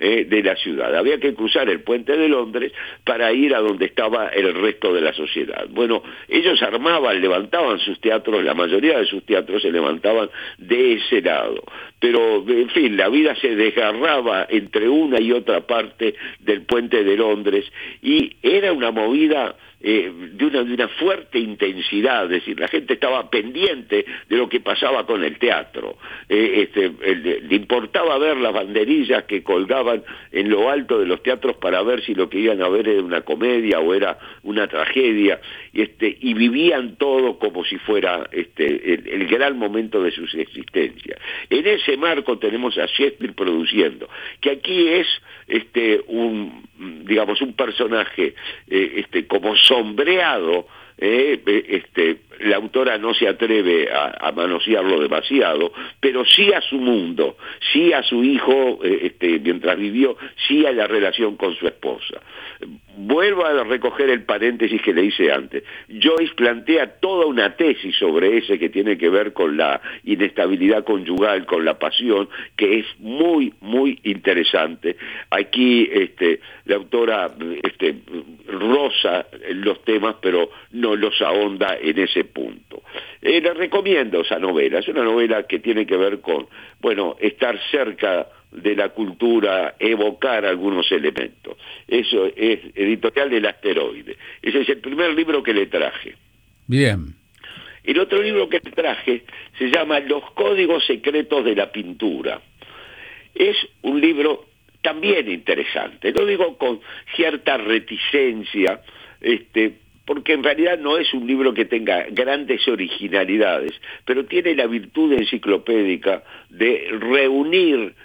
de la ciudad. Había que cruzar el puente de Londres para ir a donde estaba el resto de la sociedad. Bueno, ellos levantaban sus teatros, la mayoría de sus teatros se levantaban de ese lado. Pero, en fin, la vida se desgarraba entre una y otra parte del puente de Londres y era una movida de una fuerte intensidad, es decir, la gente estaba pendiente de lo que pasaba con el teatro, le importaba ver las banderillas que colgaban en lo alto de los teatros para ver si lo que iban a ver era una comedia o era una tragedia, y vivían todo como si fuera el gran momento de sus existencias. En ese marco tenemos a Shakespeare produciendo, que aquí es un personaje como sombreado. La autora no se atreve a manosearlo demasiado, pero sí a su mundo, sí a su hijo mientras vivió, sí a la relación con su esposa. Vuelvo a recoger el paréntesis que le hice antes. Joyce plantea toda una tesis sobre ese que tiene que ver con la inestabilidad conyugal, con la pasión, que es muy, muy interesante. Aquí la autora roza los temas, pero no los ahonda en ese punto. Les recomiendo esa novela. Es una novela que tiene que ver con, estar cerca de la cultura, evocar algunos elementos. Eso es Editorial del Asteroide. Ese es el primer libro que le traje. Bien. El otro libro que le traje se llama Los Códigos Secretos de la Pintura. Es un libro también interesante. Lo digo con cierta reticencia, porque en realidad no es un libro que tenga grandes originalidades, pero tiene la virtud enciclopédica de reunir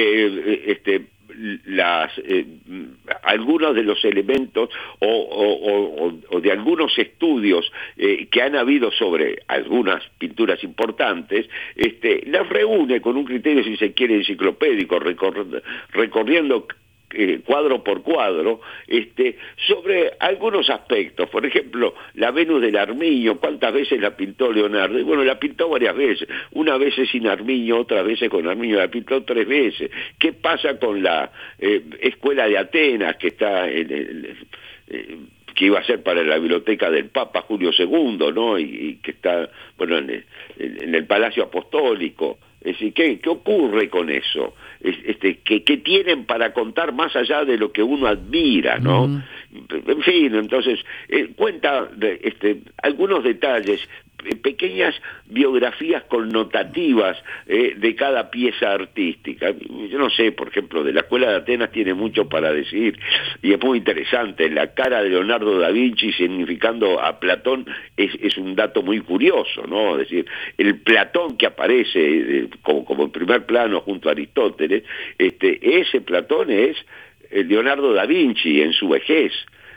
algunos de los elementos o de algunos estudios que han habido sobre algunas pinturas importantes, las reúne con un criterio, si se quiere, enciclopédico, recorriendo cuadro por cuadro, sobre algunos aspectos. Por ejemplo, la Venus del Armiño, ¿cuántas veces la pintó Leonardo? Y bueno, la pintó varias veces, una vez sin Armiño, otras veces con Armiño, la pintó 3 veces. ¿Qué pasa con la Escuela de Atenas, que está que iba a ser para la biblioteca del Papa Julio II, ¿no? Y que está, en el Palacio Apostólico? Es decir, ¿qué ocurre con eso? ¿Qué tienen para contar más allá de lo que uno admira, ¿no? En fin, entonces, cuenta algunos detalles, pequeñas biografías connotativas de cada pieza artística. Yo no sé, por ejemplo, de la Escuela de Atenas tiene mucho para decir, y es muy interesante. La cara de Leonardo da Vinci significando a Platón es un dato muy curioso, ¿no? Es decir, el Platón que aparece como en primer plano junto a Aristóteles, ese Platón es Leonardo da Vinci en su vejez.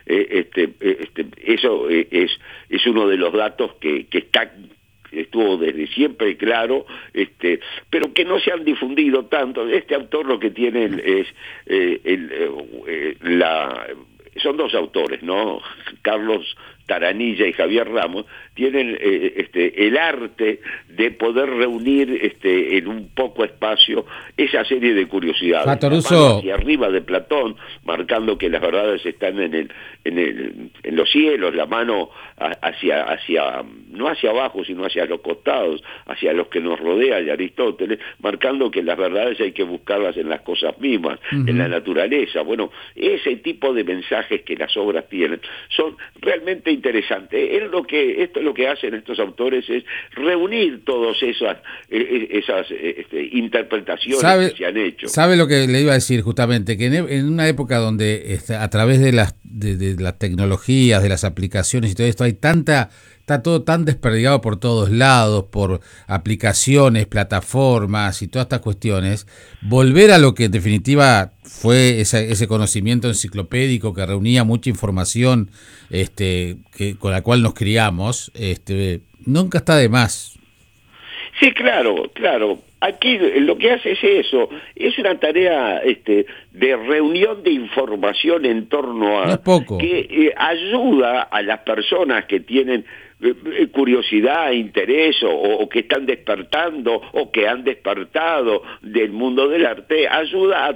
Eso es uno de los datos que estuvo desde siempre claro, pero que no se han difundido tanto. Este autor lo que tiene son 2 autores, ¿no? Carlos Taranilla y Javier Ramos, tienen el arte de poder reunir en un poco espacio esa serie de curiosidades. Fatoruso, hacia arriba de Platón, marcando que las verdades están en los cielos, la mano no hacia abajo, sino hacia los costados, hacia los que nos rodea, de Aristóteles, marcando que las verdades hay que buscarlas en las cosas mismas, en la naturaleza. Bueno, ese tipo de mensajes que las obras tienen son realmente interesantes. Esto es lo que hacen estos autores, es reunir todas esas interpretaciones que se han hecho. ¿Sabe lo que le iba a decir justamente? Que en una época donde a través de las tecnologías, de las aplicaciones y todo esto, está todo tan desperdigado por todos lados, por aplicaciones, plataformas y todas estas cuestiones, volver a lo que en definitiva fue ese conocimiento enciclopédico que reunía mucha información con la cual nos criamos, nunca está de más. Sí, claro. Aquí lo que hace es eso, es una tarea de reunión de información en torno a... No es poco. Que ayuda a las personas que tienen curiosidad, interés o que están despertando o que han despertado del mundo del arte, ayuda a